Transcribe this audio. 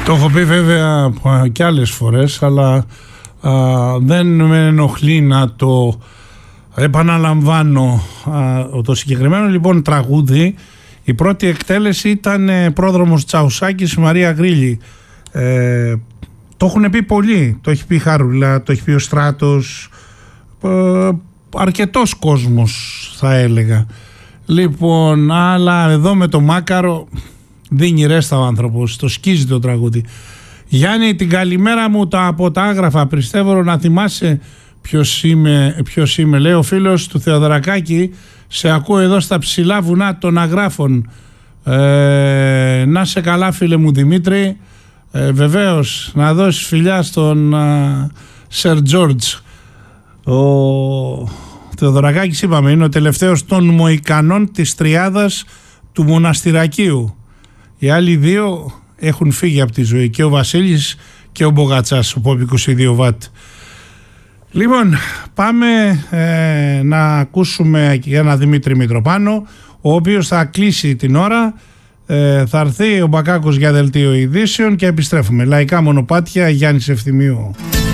Το έχω πει βέβαια και άλλες φορές, αλλά δεν με ενοχλεί να το επαναλαμβάνω. Το συγκεκριμένο λοιπόν τραγούδι, η πρώτη εκτέλεση ήταν πρόδρομος Τσαουσάκης, η Μαρία Γκρίλη. Το έχουν πει πολλοί, το έχει πει η Χαρούλα, το έχει πει ο Στράτος, αρκετός κόσμος θα έλεγα. Λοιπόν, αλλά εδώ με το Μάκαρο δίνει ρέστα ο άνθρωπος, το σκίζει το τραγούδι. Γιάννη, την καλημέρα μου από τα Άγραφα, πιστεύω να θυμάσαι ποιος είμαι, λέει ο φίλος του Θεοδωρακάκη. Σε ακούω εδώ στα ψηλά βουνά των Αγράφων. Να σε καλά φίλε μου Δημήτρη. Βεβαίως να δώσεις φιλιά στον Σερ Τζόρτζ. Ο Θεοδωρακάκης, είπαμε, είναι ο τελευταίος των Μοϊκανών της τριάδας του Μοναστηρακίου. Οι άλλοι δύο έχουν φύγει από τη ζωή, και ο Βασίλης και ο Μπογατσάς, ο Πόπ 22 Βατ. Λοιπόν, πάμε να ακούσουμε και ένα Δημήτρη Μητροπάνο, ο οποίος θα κλείσει την ώρα. Θα έρθει ο Μπακάκος για δελτίο ειδήσεων και επιστρέφουμε. Λαϊκά μονοπάτια, Γιάννης Ευθυμίου.